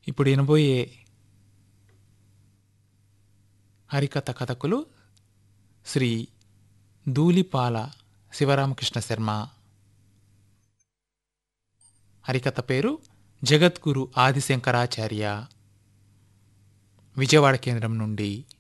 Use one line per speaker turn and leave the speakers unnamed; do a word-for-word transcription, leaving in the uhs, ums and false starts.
ఇప్పుడు వినబోయే హరికథ కథకులు శ్రీ ధూళిపాల శివరామకృష్ణ శర్మ. హరికథ పేరు జగద్గురు ఆదిశంకరాచార్య. విజయవాడ కేంద్రం నుండి